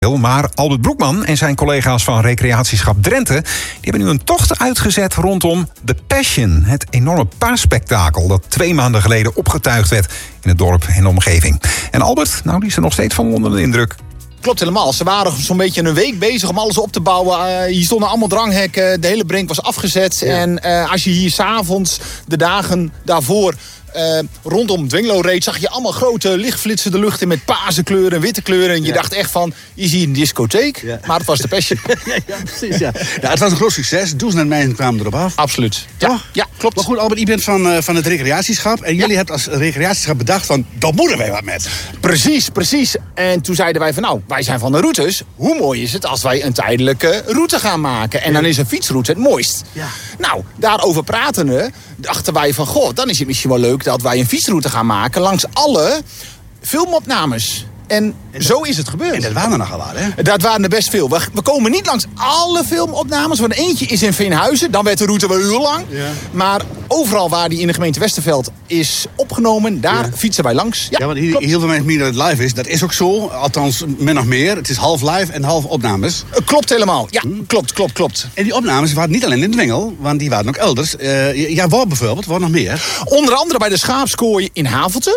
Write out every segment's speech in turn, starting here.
Maar Albert Broekman en zijn collega's van Recreatieschap Drenthe... die hebben nu een tocht uitgezet rondom The Passion. Het enorme paasspektakel dat 2 maanden geleden opgetuigd werd... in het dorp en de omgeving. En Albert, die is er nog steeds van onder de indruk. Klopt helemaal. Ze waren zo'n beetje een week bezig om alles op te bouwen. Hier stonden allemaal dranghekken. De hele brink was afgezet. Ja. En als je hier 's avonds, de dagen daarvoor... rondom Dwingelo reed, zag je allemaal grote lichtflitsen de lucht in met paarse kleuren en witte kleuren. En je dacht echt van, je ziet een discotheek. Ja. Maar het was de Passion. Ja, precies. Ja. Het was een groot succes. Duizenden mensen kwamen erop af. Absoluut. Ja, klopt. Maar goed, Albert, je bent van het recreatieschap. En jullie hebben als recreatieschap bedacht van, daar moeten wij wat met. Precies. En toen zeiden wij van, wij zijn van de routes. Hoe mooi is het als wij een tijdelijke route gaan maken? En dan is een fietsroute het mooist. Ja. Nou, daarover pratende dachten wij van, dan is het misschien wel leuk dat wij een fietsroute gaan maken langs alle filmopnames. En zo is het gebeurd. En dat waren er nogal wat, hè? Dat waren er best veel. We komen niet langs alle filmopnames. Want eentje is in Veenhuizen. Dan werd de route wel heel lang. Ja. Maar overal waar die in de gemeente Westerveld is opgenomen... daar fietsen wij langs. Ja, want heel veel mensen meer dat het live is. Dat is ook zo. Althans, min of meer. Het is half live en half opnames. Klopt helemaal. Ja, klopt. En die opnames waren niet alleen in Dwingelo. Want die waren ook elders. Waar bijvoorbeeld? Waar nog meer? Onder andere bij de Schaapskooi in Havelte.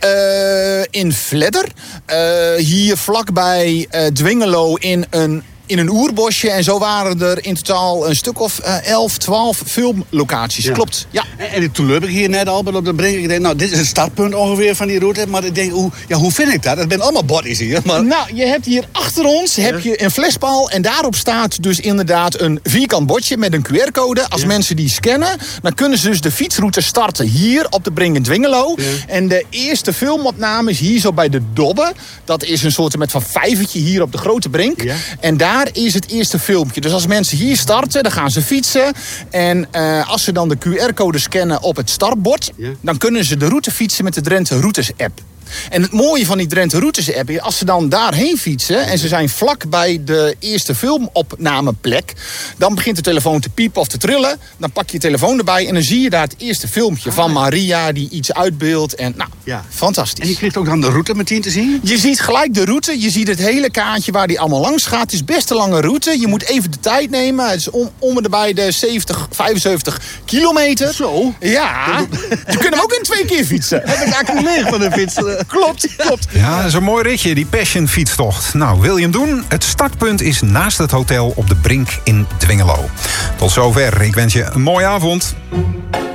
Ja. In Vledder. Hier vlakbij Dwingelo in een oerbosje. En zo waren er in totaal een stuk of 11, 12 filmlocaties. Ja. Klopt, ja. En toen loop ik hier net al op de brink. Ik denk, dit is het startpunt ongeveer van die route. Maar ik denk, hoe vind ik dat? Het zijn allemaal bodies hier. Maar... Nou, je hebt hier achter ons je een flespaal. En daarop staat dus inderdaad een vierkant bordje met een QR-code. Als mensen die scannen, dan kunnen ze dus de fietsroute starten hier op de brink in Dwingelo. Ja. En de eerste filmopname is hier zo bij de Dobbe. Dat is een soort van vijvertje hier op de grote brink. Ja. En daar is het eerste filmpje. Dus als mensen hier starten, dan gaan ze fietsen. En als ze dan de QR-code scannen op het startbord... dan kunnen ze de route fietsen met de Drenthe Routes-app. En het mooie van die Drenthe Routes-app is... als ze dan daarheen fietsen en ze zijn vlak bij de eerste filmopnameplek... dan begint de telefoon te piepen of te trillen. Dan pak je je telefoon erbij en dan zie je daar het eerste filmpje... van Maria die iets uitbeeldt. En fantastisch. En je krijgt ook dan de route meteen te zien? Je ziet gelijk de route. Je ziet het hele kaartje waar die allemaal langs gaat. Het is best een lange route. Je moet even de tijd nemen. Het is om en bij de 75 kilometer. Zo? Ja. Je kunt hem ook in 2 keer fietsen. Heb ik eigenlijk leeg van de fiets. Klopt. Ja, dat is een mooi ritje, die Passion fietstocht. Nou, wil je hem doen? Het startpunt is naast het hotel op de Brink in Dwingelo. Tot zover. Ik wens je een mooie avond.